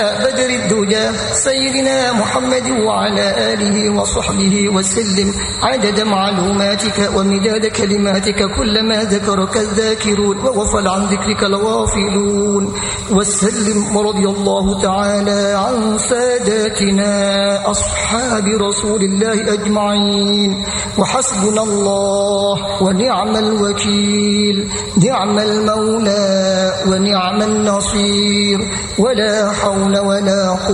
بدر الدجى سيدنا محمد وعلى آله وصحبه وسلم عدد معلوماتك ومداد كلماتك كلما ذكرك الذاكرون وغفل عن ذكرك الغافلون وسلم. ورضي الله تعالى عن ساداتنا أصحاب رسول الله أجمعين. وحسبنا الله ونعم الوكيل، نعم المولى ونعم النصير، ولا حول ولا قوة